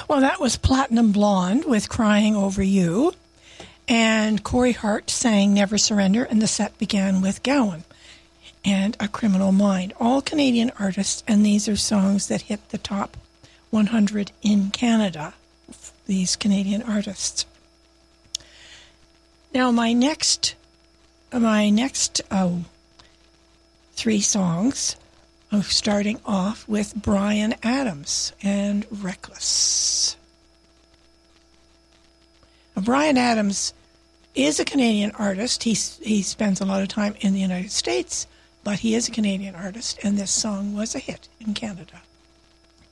Well, that was Platinum Blonde with Crying Over You. And Corey Hart sang Never Surrender, and the set began with Gowan and A Criminal Mind. All Canadian artists, and these are songs that hit the top 100 in Canada, these Canadian artists. Now, my next three songs, starting off with Bryan Adams and Reckless. Now, Bryan Adams is a Canadian artist. He spends a lot of time in the United States, but he is a Canadian artist, and this song was a hit in Canada.